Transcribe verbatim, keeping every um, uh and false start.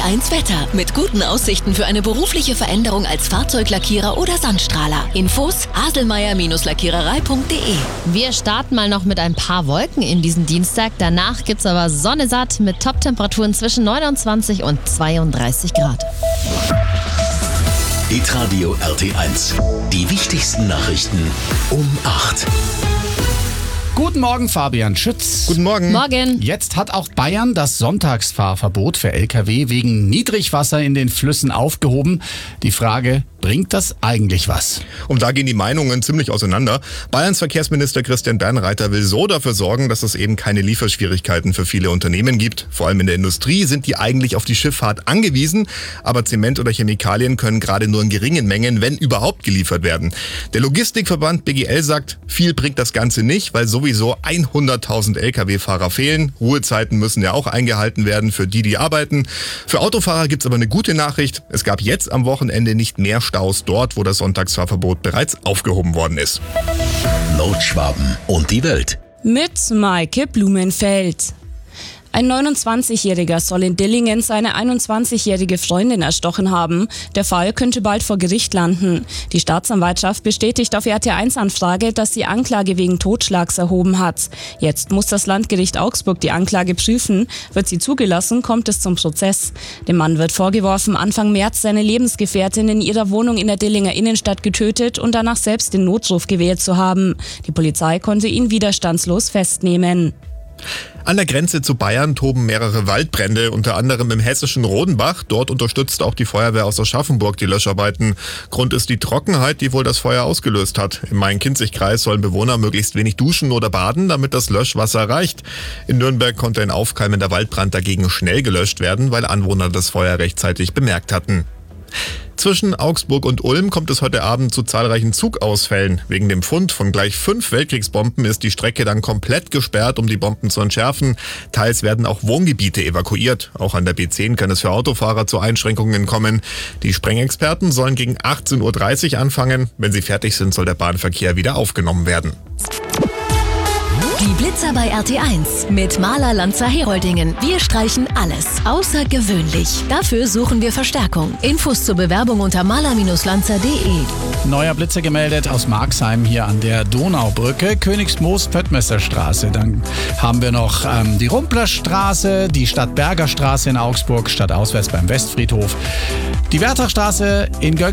eins Wetter mit guten Aussichten für eine berufliche Veränderung als Fahrzeuglackierer oder Sandstrahler. Infos haselmeier Lackiererei punkt de. Wir starten mal noch mit ein paar Wolken in diesen Dienstag. Danach gibt's aber Sonne satt mit Top-Temperaturen zwischen neunundzwanzig und zweiunddreißig Grad. Hitradio R T eins. Die wichtigsten Nachrichten um acht. Guten Morgen, Fabian Schütz. Guten Morgen. Morgen. Jetzt hat auch Bayern das Sonntagsfahrverbot für L K W wegen Niedrigwasser in den Flüssen aufgehoben. Die Frage, bringt das eigentlich was? Und da gehen die Meinungen ziemlich auseinander. Bayerns Verkehrsminister Christian Bernreiter will so dafür sorgen, dass es eben keine Lieferschwierigkeiten für viele Unternehmen gibt. Vor allem in der Industrie sind die eigentlich auf die Schifffahrt angewiesen. Aber Zement oder Chemikalien können gerade nur in geringen Mengen, wenn überhaupt, geliefert werden. Der Logistikverband B G L sagt, viel bringt das Ganze nicht, weil sowieso hunderttausend L K W-Fahrer fehlen. Ruhezeiten müssen ja auch eingehalten werden für die, die arbeiten. Für Autofahrer gibt's aber eine gute Nachricht. Es gab jetzt am Wochenende nicht mehr Staus dort, wo das Sonntagsfahrverbot bereits aufgehoben worden ist. Nordschwaben und die Welt. Mit Maike Blumenfeld. Ein neunundzwanzigjähriger soll in Dillingen seine einundzwanzigjährige Freundin erstochen haben. Der Fall könnte bald vor Gericht landen. Die Staatsanwaltschaft bestätigt auf R T eins Anfrage, dass sie Anklage wegen Totschlags erhoben hat. Jetzt muss das Landgericht Augsburg die Anklage prüfen. Wird sie zugelassen, kommt es zum Prozess. Dem Mann wird vorgeworfen, Anfang März seine Lebensgefährtin in ihrer Wohnung in der Dillinger Innenstadt getötet und danach selbst den Notruf gewählt zu haben. Die Polizei konnte ihn widerstandslos festnehmen. An der Grenze zu Bayern toben mehrere Waldbrände, unter anderem im hessischen Rodenbach. Dort unterstützt auch die Feuerwehr aus Aschaffenburg die Löscharbeiten. Grund ist die Trockenheit, die wohl das Feuer ausgelöst hat. Im Main-Kinzig-Kreis sollen Bewohner möglichst wenig duschen oder baden, damit das Löschwasser reicht. In Nürnberg konnte ein aufkeimender Waldbrand dagegen schnell gelöscht werden, weil Anwohner das Feuer rechtzeitig bemerkt hatten. Zwischen Augsburg und Ulm kommt es heute Abend zu zahlreichen Zugausfällen. Wegen dem Fund von gleich fünf Weltkriegsbomben ist die Strecke dann komplett gesperrt, um die Bomben zu entschärfen. Teils werden auch Wohngebiete evakuiert. Auch an der B zehn kann es für Autofahrer zu Einschränkungen kommen. Die Sprengexperten sollen gegen achtzehn Uhr dreißig anfangen. Wenn sie fertig sind, soll der Bahnverkehr wieder aufgenommen werden. Die Blitzer bei R T eins mit Maler Lanzer Heroldingen. Wir streichen alles außergewöhnlich. Dafür suchen wir Verstärkung. Infos zur Bewerbung unter maler Lanzer punkt de. Neuer Blitzer gemeldet aus Marxheim hier an der Donaubrücke, Königsmoos-Pöttmesserstraße. Dann haben wir noch ähm, die Rumplerstraße, die Stadtberger Straße in Augsburg, stadtauswärts beim Westfriedhof, die Wertachstraße in Göggingen.